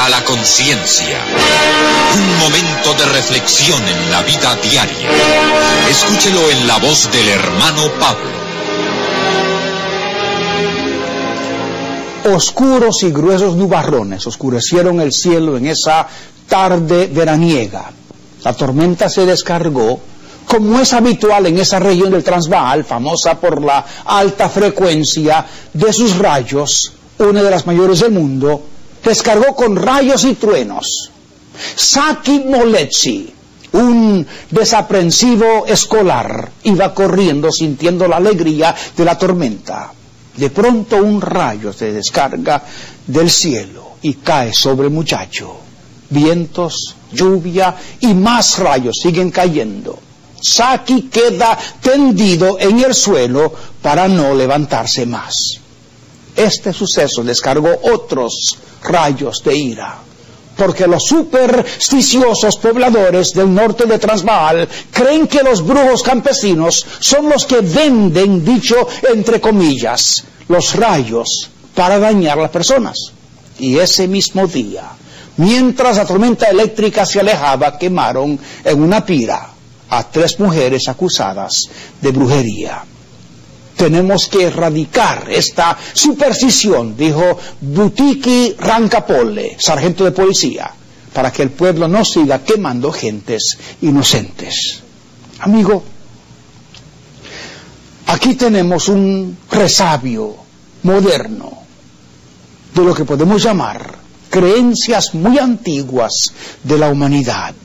la conciencia. Un momento de reflexión en la vida diaria. Escúchelo en la voz del hermano Pablo. Oscuros y gruesos nubarrones oscurecieron el cielo en esa tarde veraniega. La tormenta se descargó, como es habitual en esa región del Transvaal, famosa por la alta frecuencia de sus rayos, una de las mayores del mundo. Descargó con rayos y truenos. Saki Moletsi, un desaprensivo escolar, iba corriendo sintiendo la alegría de la tormenta. De pronto un rayo se descarga del cielo y cae sobre el muchacho. Vientos, lluvia y más rayos siguen cayendo. Saki queda tendido en el suelo para no levantarse más. Este suceso descargó otros rayos de ira, porque los supersticiosos pobladores del norte de Transvaal creen que los brujos campesinos son los que venden, dicho entre comillas, los rayos para dañar a las personas. Y ese mismo día, mientras la tormenta eléctrica se alejaba, quemaron en una pira a 3 mujeres acusadas de brujería. Tenemos que erradicar esta superstición, dijo Butiki Rancapole, sargento de policía, para que el pueblo no siga quemando gentes inocentes. Amigo, aquí tenemos un resabio moderno de lo que podemos llamar creencias muy antiguas de la humanidad.